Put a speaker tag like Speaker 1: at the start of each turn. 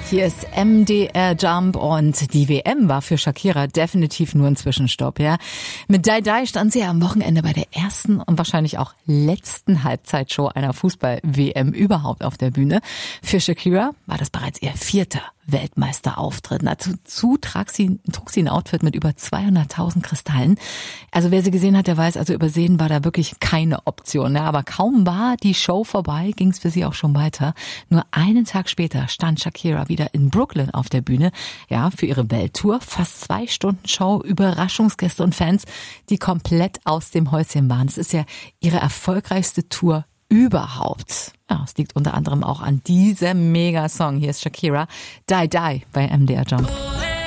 Speaker 1: Hier ist MDR Jump und die WM war für Shakira definitiv nur ein Zwischenstopp, ja. Mit Die Die stand sie ja am Wochenende bei der ersten und wahrscheinlich auch letzten Halbzeitshow einer Fußball-WM überhaupt auf der Bühne. Für Shakira war das bereits ihr 4. Weltmeisterauftritt. Dazu trug sie ein Outfit mit über 200.000 Kristallen. Also wer sie gesehen hat, der weiß, also übersehen war da wirklich keine Option. Ja, aber kaum war die Show vorbei, ging es für sie auch schon weiter. Nur einen Tag später stand Shakira wieder in Brooklyn auf der Bühne. Ja, für ihre Welttour. Fast 2 Stunden Show, Überraschungsgäste und Fans, die komplett aus dem Häuschen waren. Es ist ja ihre erfolgreichste Tour überhaupt. Ja, es liegt unter anderem auch an diesem Mega-Song. Hier ist Shakira, Die Die bei MDR Jump.